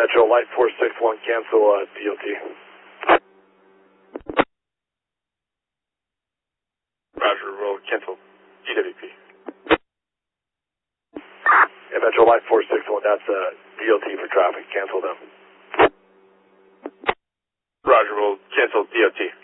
Metro Light 461, cancel DOT. Roger, we'll cancel DWP. Yeah, Metro Light 461, that's DOT for traffic, cancel them. Roger, we'll cancel DOT.